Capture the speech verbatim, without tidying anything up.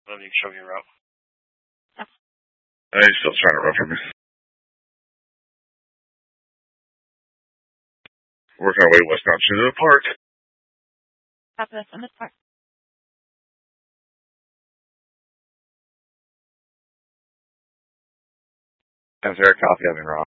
Let me show you a route. Uh, he's still trying to run from me. Working our way west now to the park. Copy this in the park. Is there a copy of me, Rob?